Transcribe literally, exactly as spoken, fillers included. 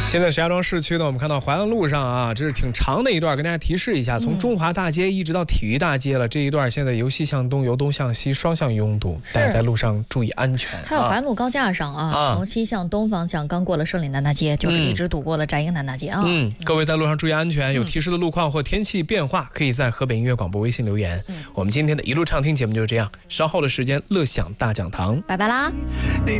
现在石家庄市区呢，我们看到淮安路上啊，这是挺长的一段，跟大家提示一下，从中华大街一直到体育大街了，这一段现在由西向东、由东向西双向拥堵，大家在路上注意安全。 还有淮安路高架上啊，啊从西向东方向刚过了胜利南大街，就是一直堵过了翟营南大街啊。 嗯，各位在路上注意安全，有提示的路况或天气变化，可以在河北音乐广播微信留言。嗯、我们今天的一路畅听节目就是这样，稍后的时间乐享大讲堂， 拜拜啦。